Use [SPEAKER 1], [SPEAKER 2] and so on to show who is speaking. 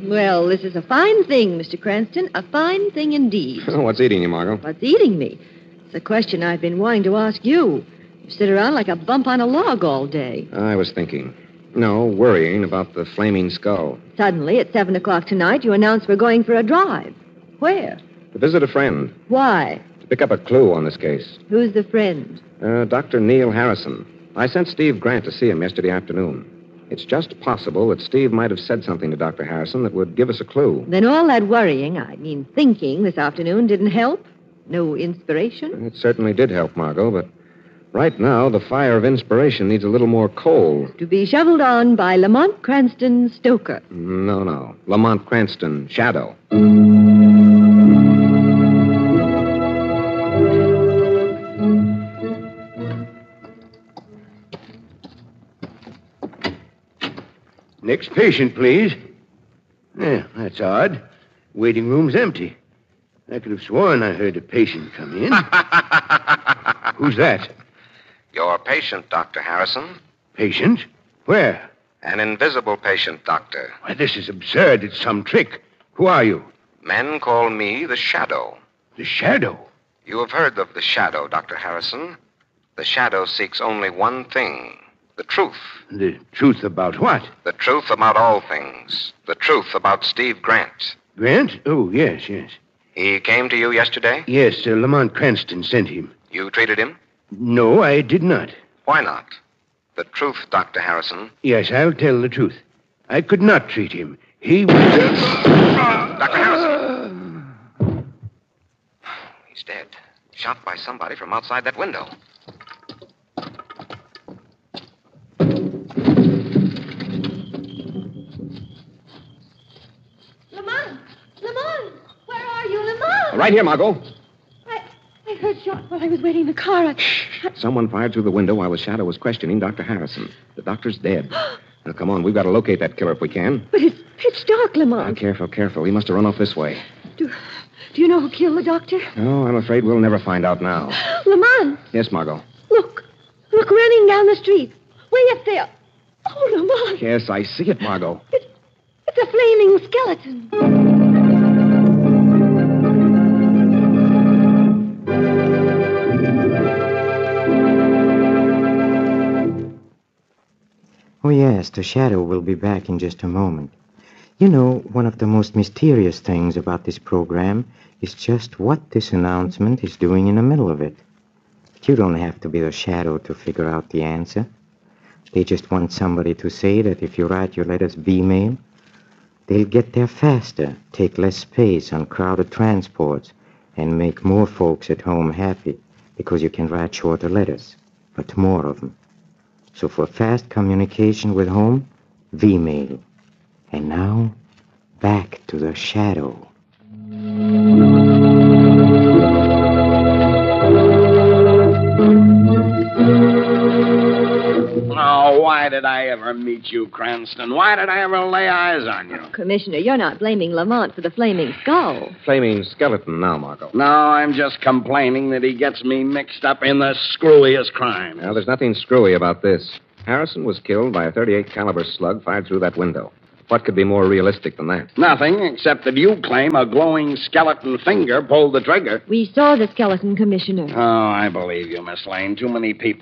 [SPEAKER 1] Well, this is a fine thing, Mr. Cranston. A fine thing indeed.
[SPEAKER 2] What's eating you, Margot?
[SPEAKER 1] What's eating me? It's a question I've been wanting to ask you. You sit around like a bump on a log all day.
[SPEAKER 2] I was thinking. No, worrying about the flaming skull.
[SPEAKER 1] Suddenly, at 7 o'clock tonight, you announce we're going for a drive. Where?
[SPEAKER 2] To visit a friend.
[SPEAKER 1] Why?
[SPEAKER 2] To pick up a clue on this case.
[SPEAKER 1] Who's the friend?
[SPEAKER 2] Dr. Neil Harrison. I sent Steve Grant to see him yesterday afternoon. It's just possible that Steve might have said something to Dr. Harrison that would give us a clue.
[SPEAKER 1] Then all that worrying, thinking this afternoon didn't help? No inspiration?
[SPEAKER 2] It certainly did help, Margot, but right now the fire of inspiration needs a little more coal.
[SPEAKER 1] To be shoveled on by Lamont Cranston Stoker.
[SPEAKER 2] No. Lamont Cranston, Shadow.
[SPEAKER 3] Next patient, please. Yeah, that's odd. Waiting room's empty. I could have sworn I heard a patient come in. Who's that?
[SPEAKER 2] Your patient, Dr. Harrison.
[SPEAKER 3] Patient? Where?
[SPEAKER 2] An invisible patient, Doctor.
[SPEAKER 3] Why, this is absurd. It's some trick. Who are you?
[SPEAKER 2] Men call me the Shadow.
[SPEAKER 3] The Shadow?
[SPEAKER 2] You have heard of the Shadow, Dr. Harrison. The Shadow seeks only one thing. The truth.
[SPEAKER 3] The truth about what?
[SPEAKER 2] The truth about all things. The truth about Steve Grant.
[SPEAKER 3] Grant? Oh, yes.
[SPEAKER 2] He came to you yesterday?
[SPEAKER 3] Yes, Lamont Cranston sent him.
[SPEAKER 2] You treated him?
[SPEAKER 3] No, I did not.
[SPEAKER 2] Why not? The truth, Dr. Harrison.
[SPEAKER 3] Yes, I'll tell the truth. I could not treat him. He was...
[SPEAKER 2] Dr. Harrison! He's dead. Shot by somebody from outside that window.
[SPEAKER 1] Lamont! Where are you, Lamont?
[SPEAKER 2] Right here, Margot.
[SPEAKER 1] I heard shots while I was waiting in the car.
[SPEAKER 2] Someone fired through the window while the Shadow was questioning Dr. Harrison. The doctor's dead. Now, come on, we've got to locate that killer if we can.
[SPEAKER 1] But it's pitch dark, Lamont.
[SPEAKER 2] Careful. He must have run off this way.
[SPEAKER 1] Do you know who killed the doctor?
[SPEAKER 2] No, I'm afraid we'll never find out now.
[SPEAKER 1] Lamont!
[SPEAKER 2] Yes, Margot.
[SPEAKER 1] Look, running down the street. Way up there. Oh, Lamont.
[SPEAKER 2] Yes, I see it, Margot.
[SPEAKER 1] It's a flaming skeleton.
[SPEAKER 4] Oh, yes, the Shadow will be back in just a moment. You know, one of the most mysterious things about this program is just what this announcement is doing in the middle of it. But you don't have to be the Shadow to figure out the answer. They just want somebody to say that if you write your letters V-mail, they'll get there faster, take less space on crowded transports, and make more folks at home happy because you can write shorter letters, but more of them. So for fast communication with home, V-mail. And now, back to the Shadow.
[SPEAKER 5] Oh, why did I ever meet you, Cranston? Why did I ever lay eyes on you?
[SPEAKER 1] Commissioner, you're not blaming Lamont for the flaming skull.
[SPEAKER 2] Flaming skeleton now, Margot.
[SPEAKER 5] No, I'm just complaining that he gets me mixed up in the screwiest crime.
[SPEAKER 2] Now, there's nothing screwy about this. Harrison was killed by a .38 caliber slug fired through that window. What could be more realistic than that?
[SPEAKER 5] Nothing, except that you claim a glowing skeleton finger pulled the trigger.
[SPEAKER 1] We saw the skeleton, Commissioner.
[SPEAKER 5] Oh, I believe you, Miss Lane. Too many people